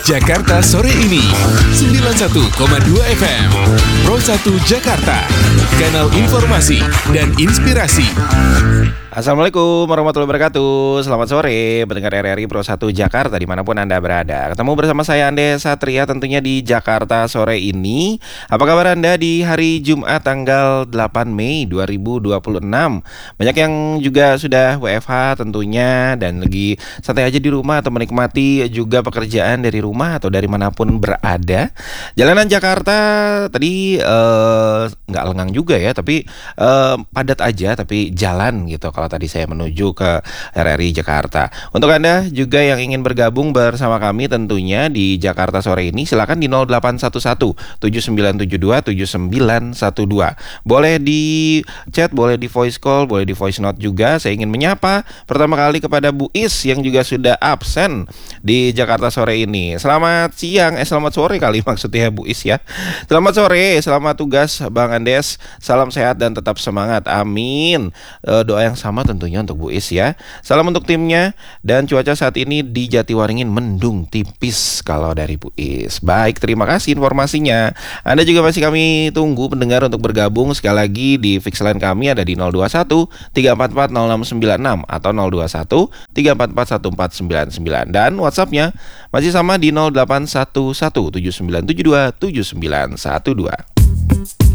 Jakarta sore ini 91,2 FM Pro 1 Jakarta, kanal informasi dan inspirasi. Assalamualaikum warahmatullahi wabarakatuh. Selamat sore pendengar RRI Pro 1 Jakarta dimanapun Anda berada. Ketemu bersama saya Ande Satria tentunya di Jakarta sore ini. Apa kabar Anda di hari Jumat tanggal 8 Mei 2026? Banyak yang juga sudah WFH tentunya dan lagi santai aja di rumah atau menikmati juga pekerjaan dari rumah atau dari manapun berada. Jalanan Jakarta tadi nggak lengang juga ya, tapi padat aja, tapi jalan gitu kalau tadi saya menuju ke RRI Jakarta. Untuk Anda juga yang ingin bergabung bersama kami tentunya di Jakarta sore ini, silakan di 0811 7972 7912. Boleh di chat, boleh di voice call, boleh di voice note juga. Saya ingin menyapa pertama kali kepada Bu Is yang juga sudah absen di Jakarta sore ini. Selamat siang, selamat sore kali maksudnya Bu Is ya. Selamat sore, selamat tugas Bang Andes. Salam sehat dan tetap semangat. Amin. Doa yang sama tentunya untuk Bu Is ya. Salam untuk timnya. Dan cuaca saat ini di Jatiwaringin mendung tipis kalau dari Bu Is. Baik, terima kasih informasinya. Anda juga masih kami tunggu pendengar untuk bergabung. Sekali lagi di fix line kami ada di 021 344 0696 atau 021 344 1499. Dan WhatsAppnya masih sama di 0811 7972 7912.